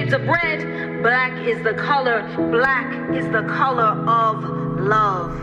shades of red. Black is the color of love.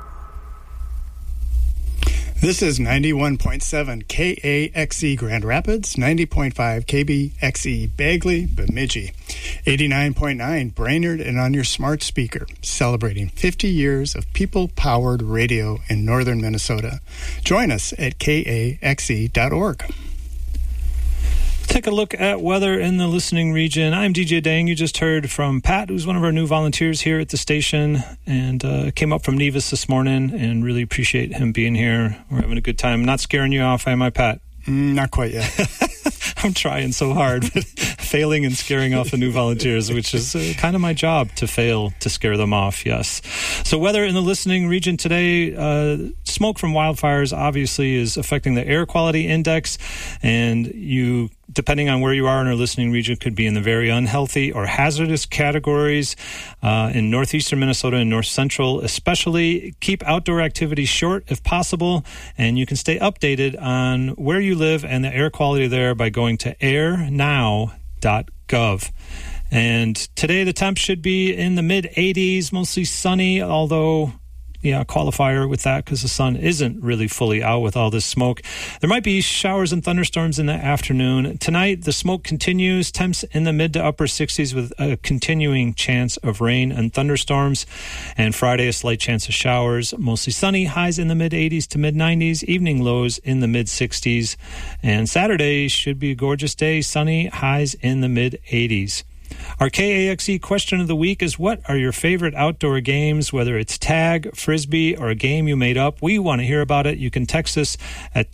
This is 91.7 KAXE Grand Rapids, 90.5 KBXE Bagley, Bemidji, 89.9 Brainerd, and on your smart speaker, celebrating 50 years of people-powered radio in northern Minnesota. Join us at kaxe.org. Take a look at weather in the listening region. I'm DJ Dang. You just heard from Pat, who's one of our new volunteers here at the station, and came up from Nevis this morning, and really appreciate him being here. We're having a good time. Not scaring you off, am I, Pat? Not quite yet. I'm trying so hard, but failing and scaring off the new volunteers, which is kind of my job, to fail to scare them off, yes. So weather in the listening region today, smoke from wildfires obviously is affecting the air quality index, and you, depending on where you are in our listening region, could be in the very unhealthy or hazardous categories. In northeastern Minnesota and north central especially, keep outdoor activities short if possible, and you can stay updated on where you live and the air quality there by going to airnow.gov. And today the temp should be in the mid-80s, mostly sunny, although qualifier with that because the sun isn't really fully out with all this smoke. There might be showers and thunderstorms in the afternoon. Tonight, the smoke continues. Temps in the mid to upper 60s with a continuing chance of rain and thunderstorms. And Friday, a slight chance of showers. Mostly sunny. Highs in the mid-80s to mid-90s. Evening lows in the mid-60s. And Saturday should be a gorgeous day. Sunny. Highs in the mid-80s. Our KAXE question of the week is, what are your favorite outdoor games, whether it's tag, frisbee, or a game you made up? We want to hear about it. You can text us at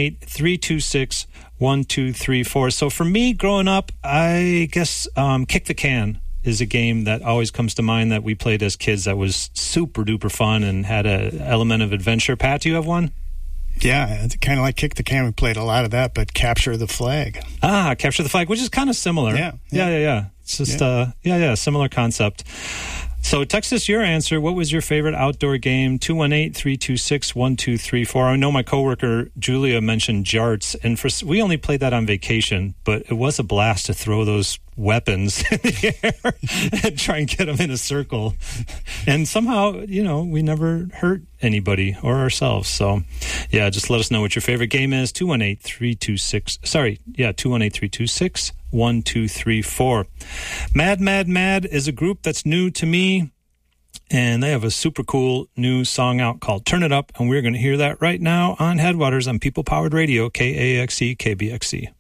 218-326-1234. So for me, growing up, I guess Kick the Can is a game that always comes to mind that we played as kids that was super duper fun and had an element of adventure. Pat, do you have one? Yeah, it's kind of like Kick the Can. We played a lot of that, but Capture the Flag. Capture the Flag, which is kind of similar. Yeah. It's just, similar concept. So text us your answer. What was your favorite outdoor game? 218-326-1234. I know my coworker Julia mentioned jarts, and we only played that on vacation, but it was a blast to throw those weapons in the air and try and get them in a circle. And somehow, we never hurt anybody or ourselves. So, just let us know what your favorite game is. 218-326-1234. Mad Mad Mad is a group that's new to me, and they have a super cool new song out called Turn It Up, and we're going to hear that right now on Headwaters on People Powered Radio, KAXE, KBXE.